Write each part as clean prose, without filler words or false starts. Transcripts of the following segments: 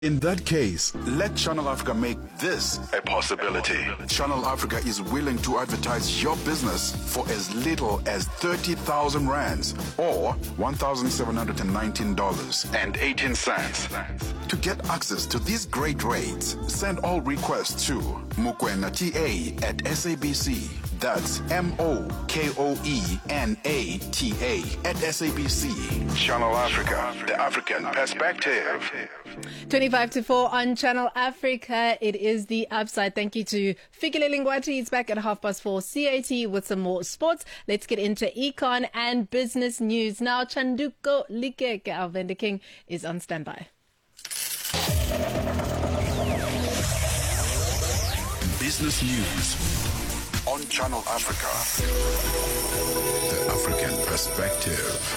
In that case, let Channel Africa make this a possibility. Channel Africa is willing to advertise your business for as little as 30,000 rands or $1,719.18. To get access to these great rates, send all requests to mokoenata@SABC. That's MOKOENATA@SABC. Channel Africa, the African perspective. 25 to 4 on Channel Africa. It is the upside. Thank you to Fikile Lingwati. He's back at 4:30 CAT with some more sports. Let's get into econ and business news. Now, Chanduko Likeke, our vendor king, is on standby. Business news on Channel Africa. The African perspective.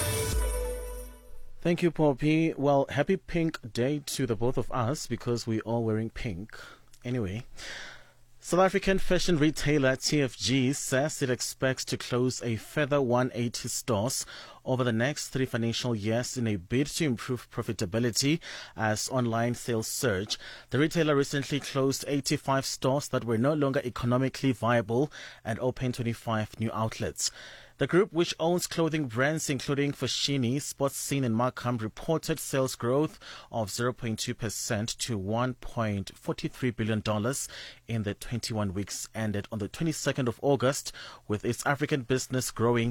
Thank you, Poppy. Well, happy Pink Day to the both of us because we're all wearing pink. Anyway, South African fashion retailer TFG says it expects to close a further 180 stores over the next 3 financial years in a bid to improve profitability as online sales surge. The retailer recently closed 85 stores that were no longer economically viable and opened 25 new outlets. The group, which owns clothing brands including Foschini, Sports Scene and Markham, reported sales growth of 0.2% to $1.43 billion in the 21 weeks ended on the 22nd of August, with its African business growing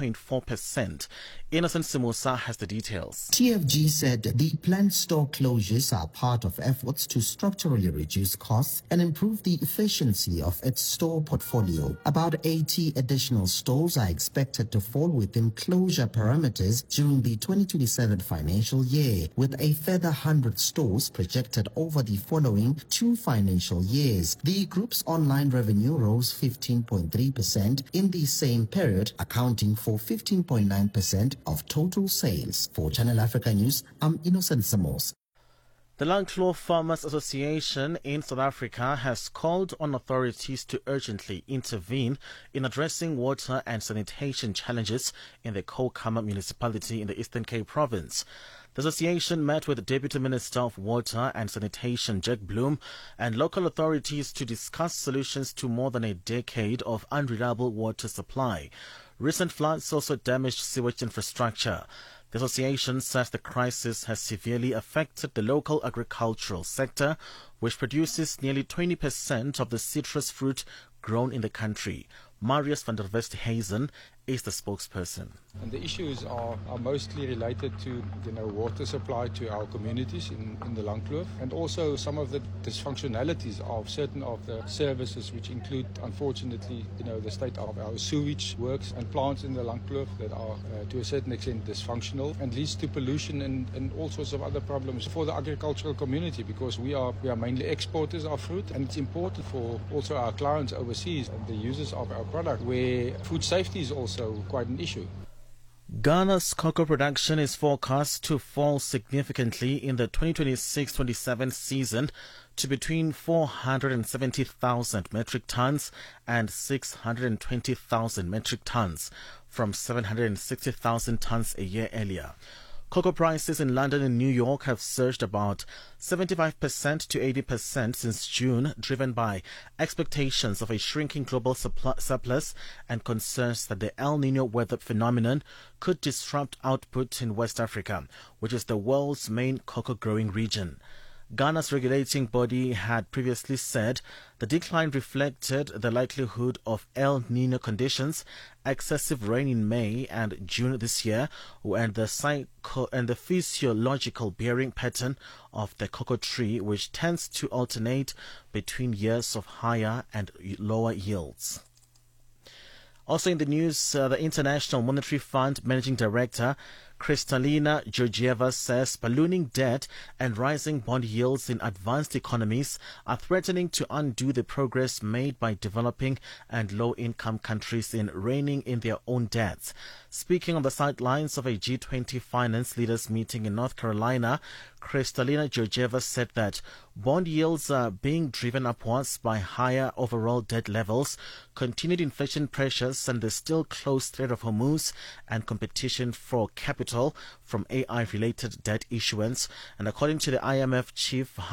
3.4%. Innocent Simusa has the details. TFG said the planned store closures are part of efforts to structurally reduce costs and improve the efficiency of its store portfolio. About 80 additional stores are expected to fall within closure parameters during the 2027 financial year, with a further 100 stores projected over the following 2 financial years. The group's online revenue rose 15.3% in the same period, accounting for 15.9% of total sales. For Channel Africa News, I'm Innocent Samos. The Langkloof Farmers Association in South Africa has called on authorities to urgently intervene in addressing water and sanitation challenges in the Khoukhama municipality in the Eastern Cape province. The association met with the Deputy Minister of Water and Sanitation, Jack Bloom, and local authorities to discuss solutions to more than a decade of unreliable water supply. Recent floods also damaged sewage infrastructure. The association says the crisis has severely affected the local agricultural sector, which produces nearly 20% of the citrus fruit grown in the country. Marius van der Westhuizen is the spokesperson. And the issues are mostly related to water supply to our communities in the Langkloof, and also some of the dysfunctionalities of certain of the services, which include, unfortunately, the state of our sewage works and plants in the Langkloof that are to a certain extent dysfunctional and leads to pollution and all sorts of other problems for the agricultural community, because we are mainly exporters of fruit, and it's important for also our clients overseas and the users of our product, where food safety is also quite an issue. Ghana's cocoa production is forecast to fall significantly in the 2026-27 season to between 470,000 metric tons and 620,000 metric tons from 760,000 tons a year earlier. Cocoa prices in London and New York have surged about 75% to 80% since June, driven by expectations of a shrinking global surplus and concerns that the El Niño weather phenomenon could disrupt output in West Africa, which is the world's main cocoa growing region. Ghana's regulating body had previously said the decline reflected the likelihood of El Niño conditions, excessive rain in May and June this year, and the physiological bearing pattern of the cocoa tree, which tends to alternate between years of higher and lower yields. Also in the news, the International Monetary Fund Managing Director Kristalina Georgieva says ballooning debt and rising bond yields in advanced economies are threatening to undo the progress made by developing and low-income countries in reining in their own debts. Speaking on the sidelines of a G20 finance leaders meeting in North Carolina, Kristalina Georgieva said that bond yields are being driven upwards by higher overall debt levels, continued inflation pressures, and the still close Strait of Hormuz, and competition for capital from AI-related debt issuance. And according to the IMF chief,